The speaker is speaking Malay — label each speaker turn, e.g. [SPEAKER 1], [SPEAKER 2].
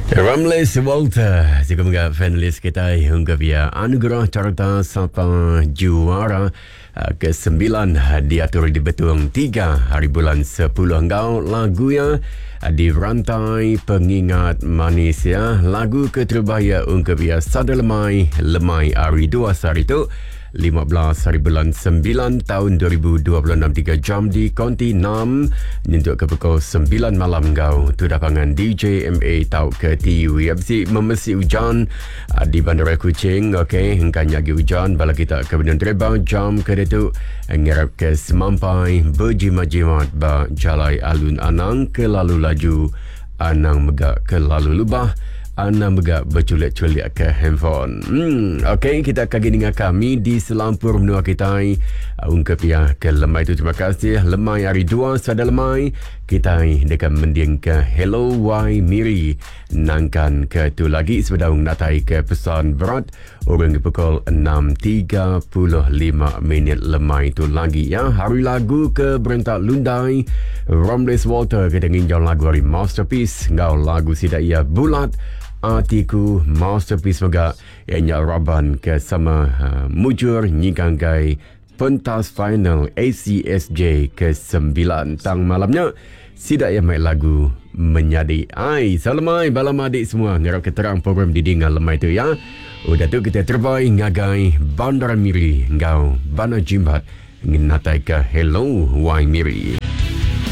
[SPEAKER 1] Ramles Walter juga mga finalis kita hingga via anugerah carta sampai juara ke-9 diatur di Betung 3 hari bulan 10 engkau lagu yang di rantai pengingat manis ya, lagu keterbaya ungkap via Sada Lemai hari 2 hari itu 15 hari bulan 9 tahun 2026 3 jam di Konti 6 untuk ke pukul 9 malam kau tu dapangan DJ MA tau ke TUFC memesi hujan di Bandara Kuching. Okey, hengkanya lagi hujan bala kita ke Bendun Terbang jam ke itu ngarap ke semampai berjimat-jimat ba jalai alun anang ke lalu laju anang megak ke lalu lubah Ana megak berculik-culik ke handphone. Okey, kita akan dengan kami di selampur menua kita. Ungkap ya ke lemai itu, terima kasih. Lemai hari 2 sada lemai. Kita dekat mending ke Hello Wai Miri. Nangkan ke tu lagi sebedang natai ke pesan berat. Orang di pukul 6.35 lemai itu lagi ya. Hari lagu ke berentak Lundai. Ramles Walter kita nginjau lagu hari Masterpiece. Ngau lagu sidak ia bulat. Artiku Masterpiece juga ianya Raban ke sama mujur nyikangkai pentas final ACSJ ke-9 tang malamnya sidak yang main lagu menyadi. Salamai balam adik semua ngarap keterang program didingan lemai tu ya. Udah tu kita terbaik ngagai Bandara Miri ngau Bana Jimbat nginatai ke Hello Wai Miri.